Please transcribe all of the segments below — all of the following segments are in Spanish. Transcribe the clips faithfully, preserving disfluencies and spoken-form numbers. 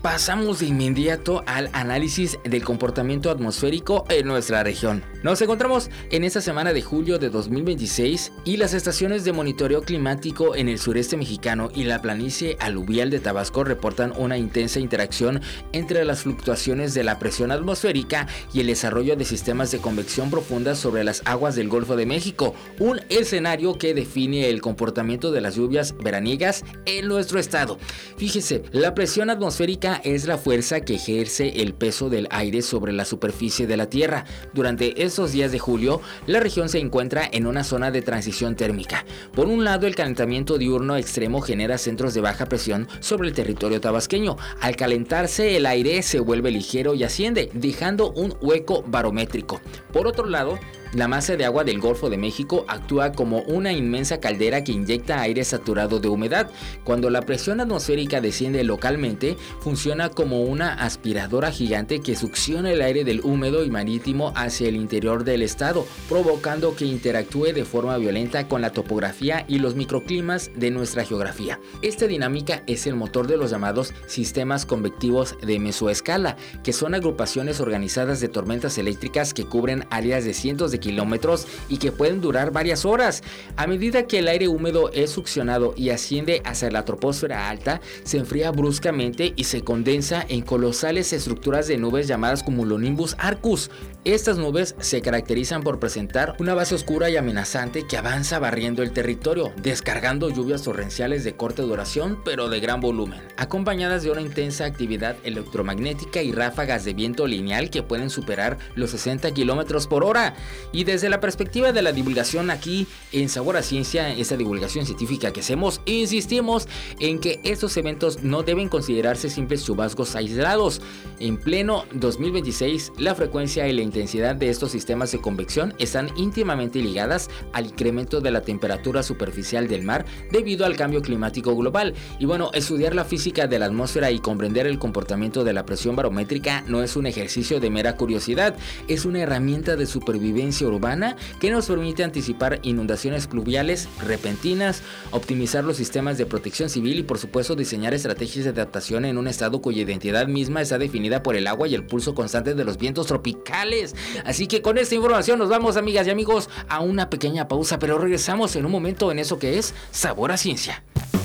pasamos de inmediato al análisis del comportamiento atmosférico en nuestra región. Nos encontramos en esta semana de julio de dos mil veintiséis y las estaciones de monitoreo climático en el sureste mexicano y la planicie aluvial de Tabasco reportan una intensa interacción entre las fluctuaciones de la presión atmosférica y el desarrollo de sistemas de convección profunda sobre las aguas del Golfo de México, un escenario que define el comportamiento de las lluvias veraniegas en nuestro estado. Fíjese, la presión atmosférica es la fuerza que ejerce el peso del aire sobre la superficie de la Tierra. Durante estos días de julio, la región se encuentra en una zona de transición térmica. Por un lado, el calentamiento diurno extremo genera centros de baja presión sobre el territorio tabasqueño. Al calentarse, el aire se vuelve ligero y asciende, dejando un hueco barométrico. Por otro lado, la masa de agua del Golfo de México actúa como una inmensa caldera que inyecta aire saturado de humedad. Cuando la presión atmosférica desciende localmente, funciona como una aspiradora gigante que succiona el aire del húmedo y marítimo hacia el interior del estado, provocando que interactúe de forma violenta con la topografía y los microclimas de nuestra geografía. Esta dinámica es el motor de los llamados sistemas convectivos de mesoescala, que son agrupaciones organizadas de tormentas eléctricas que cubren áreas de cientos de kilómetros y que pueden durar varias horas. A medida que el aire húmedo es succionado y asciende hacia la troposfera alta, se enfría bruscamente y se condensa en colosales estructuras de nubes llamadas cumulonimbus arcus. Estas nubes se caracterizan por presentar una base oscura y amenazante que avanza barriendo el territorio, descargando lluvias torrenciales de corta duración pero de gran volumen, acompañadas de una intensa actividad electromagnética y ráfagas de viento lineal que pueden superar los sesenta kilómetros por hora. Y desde la perspectiva de la divulgación aquí en Sabor a Ciencia, esa divulgación científica que hacemos, insistimos en que estos eventos no deben considerarse simples chubascos aislados. En pleno dos mil veintiséis, la frecuencia y la intensidad de estos sistemas de convección están íntimamente ligadas al incremento de la temperatura superficial del mar debido al cambio climático global. Y bueno, estudiar la física de la atmósfera y comprender el comportamiento de la presión barométrica no es un ejercicio de mera curiosidad, es una herramienta de supervivencia urbana que nos permite anticipar inundaciones pluviales repentinas, optimizar los sistemas de protección civil y por supuesto diseñar estrategias de adaptación en un estado cuya identidad misma está definida por el agua y el pulso constante de los vientos tropicales. Así que con esta información nos vamos, amigas y amigos, a una pequeña pausa, pero regresamos en un momento en eso que es Sabor a Ciencia.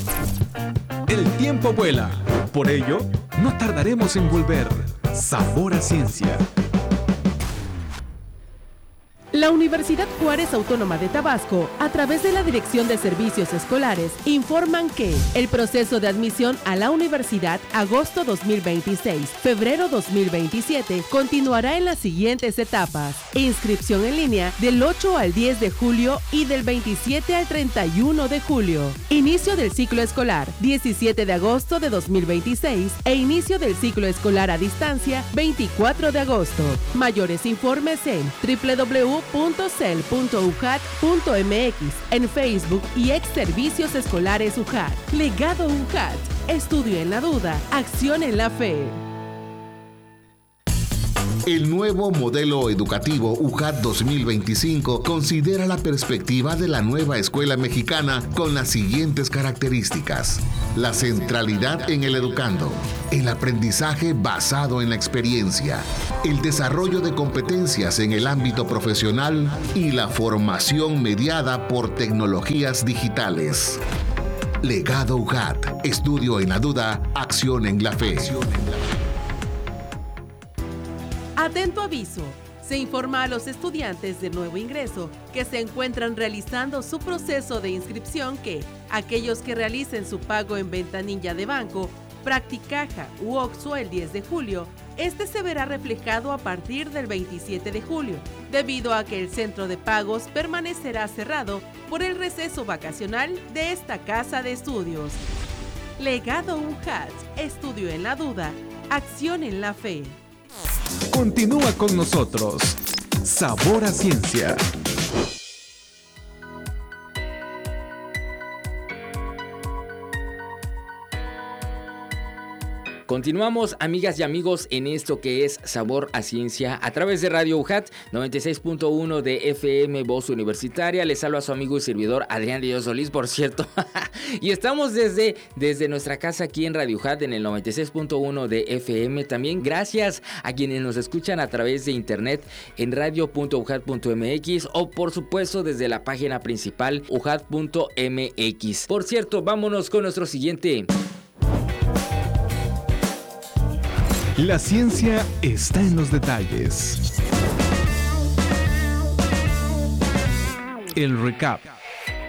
El tiempo vuela, por ello no tardaremos en volver. Sabor a Ciencia. La Universidad Juárez Autónoma de Tabasco, a través de la Dirección de Servicios Escolares, informan que el proceso de admisión a la universidad agosto dos mil veintiséis, febrero dos mil veintisiete continuará en las siguientes etapas. Inscripción en línea del ocho al diez de julio y del veintisiete al treinta y uno de julio. Inicio del ciclo escolar diecisiete de agosto de dos mil veintiséis e inicio del ciclo escolar a distancia veinticuatro de agosto. Mayores informes en doble u doble u doble u punto cel punto u j a t punto m x, en Facebook y ex Servicios Escolares U J A T. Legado U J A T. Estudio en la duda, acción en la fe. El nuevo modelo educativo U J A T dos mil veinticinco considera la perspectiva de la nueva escuela mexicana con las siguientes características: la centralidad en el educando, el aprendizaje basado en la experiencia, el desarrollo de competencias en el ámbito profesional y la formación mediada por tecnologías digitales. Legado U J A T. Estudio en la duda, acción en la fe. Atento aviso. Se informa a los estudiantes de nuevo ingreso que se encuentran realizando su proceso de inscripción que aquellos que realicen su pago en ventanilla de banco, Practicaja u Oxxo el diez de julio, este se verá reflejado a partir del veintisiete de julio, debido a que el centro de pagos permanecerá cerrado por el receso vacacional de esta casa de estudios. Legado U J A T. Estudio en la duda, acción en la fe. Continúa con nosotros. Sabor a Ciencia. Continuamos, amigas y amigos, en esto que es Sabor a Ciencia a través de Radio U J A T noventa y seis punto uno de F M, Voz Universitaria. Les habla a su amigo y servidor Adrián Ríos Solís, por cierto. Y estamos desde, desde nuestra casa aquí en Radio U J A T en el noventa y seis punto uno de F M. También gracias a quienes nos escuchan a través de internet en radio punto u j a t punto m x o por supuesto desde la página principal u j a t punto m x. Por cierto, vámonos con nuestro siguiente. La ciencia está en los detalles. El recap.